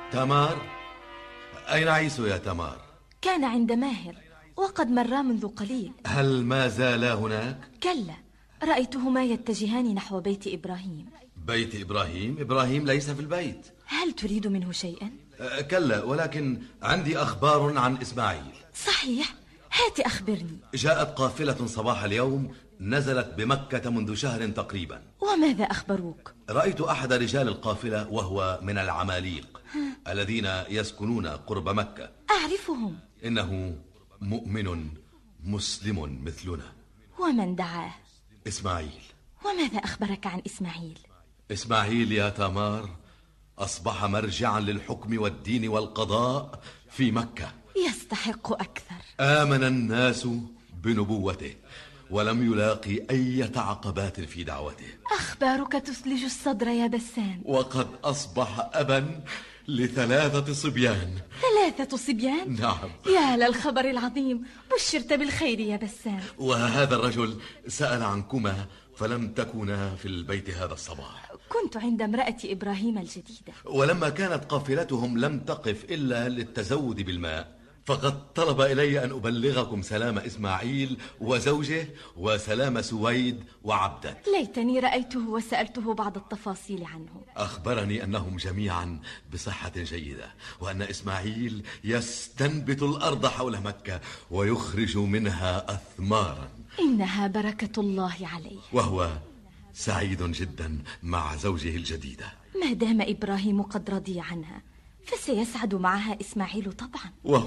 تمار، أين عيسو يا تمار؟ كان عند ماهر وقد مرا منذ قليل. هل ما زالا هناك؟ كلا، رأيتهما يتجهان نحو بيت إبراهيم. بيت إبراهيم؟ إبراهيم ليس في البيت. هل تريد منه شيئا؟ كلا، ولكن عندي أخبار عن إسماعيل. صحيح، هات أخبرني. جاءت قافلة صباح اليوم، نزلت بمكة منذ شهر تقريبا. وماذا أخبروك؟ رأيت أحد رجال القافلة وهو من العماليق الذين يسكنون قرب مكة. أعرفهم. إنه مؤمن مسلم مثلنا. ومن دعاه؟ إسماعيل. وماذا أخبرك عن إسماعيل؟ إسماعيل يا تمار أصبح مرجعا للحكم والدين والقضاء في مكة. يستحق أكثر. آمن الناس بنبوته ولم يلاقي أي عقبات في دعوته. أخبارك تثلج الصدر يا بسام. وقد أصبح أبا ل3 صبيان. 3 صبيان؟ نعم. يا للخبر العظيم، بشرت بالخير يا بسام. وهذا الرجل سأل عنكما فلم تكونا في البيت هذا الصباح. كنت عند امرأة إبراهيم الجديدة، ولما كانت قافلتهم لم تقف إلا للتزود بالماء، فقد طلب إلي أن أبلغكم سلام إسماعيل وزوجه وسلام سويد وعبدة. ليتني رأيته وسألته بعض التفاصيل عنه. أخبرني أنهم جميعا بصحة جيدة، وأن إسماعيل يستنبت الأرض حول مكة ويخرج منها أثمارا. إنها بركة الله عليه. وهو سعيد جدا مع زوجه الجديدة. ما دام إبراهيم قد رضي عنها فسيسعد معها إسماعيل طبعا.